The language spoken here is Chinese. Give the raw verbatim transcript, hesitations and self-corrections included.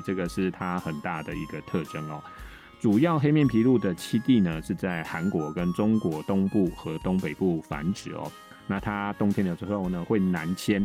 这个是它很大的一个特征哦。主要黑面琵鹭的栖地呢是在韩国跟中国东部和东北部繁殖哦。那它冬天的时候呢会南迁